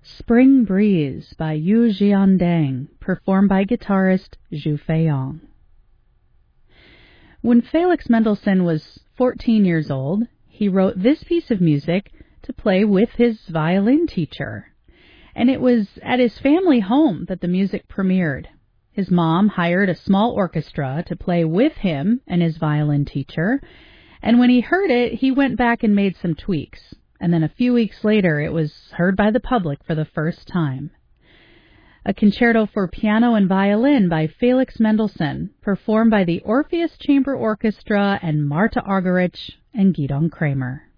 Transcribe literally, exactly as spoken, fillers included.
Spring Breeze by Yu Jiandang, performed by guitarist Zhu Feiyong. When Felix Mendelssohn was fourteen years old, he wrote this piece of music to play with his violin teacher. And it was at his family home that the music premiered. His mom hired a small orchestra to play with him and his violin teacher, and when he heard it, he went back and made some tweaks. And then a few weeks later, it was heard by the public for the first time. A concerto for piano and violin by Felix Mendelssohn, performed by the Orpheus Chamber Orchestra and Marta Argerich and Gidon Kremer.